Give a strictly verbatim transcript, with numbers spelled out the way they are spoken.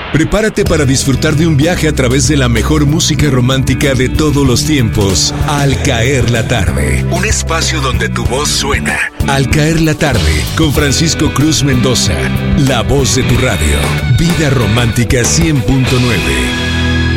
Prepárate para disfrutar de un viaje a través de la mejor música romántica de todos los tiempos. Al caer la tarde, un espacio donde tu voz suena. Al caer la tarde, con Francisco Cruz Mendoza, la voz de tu radio. Vida Romántica cien punto nueve.